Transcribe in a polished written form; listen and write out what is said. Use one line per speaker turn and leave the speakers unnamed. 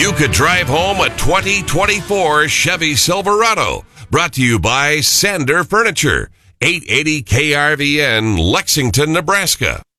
You could drive home a 2024 Chevy Silverado. Brought to you by Sander Furniture, 880 KRVN, Lexington, Nebraska.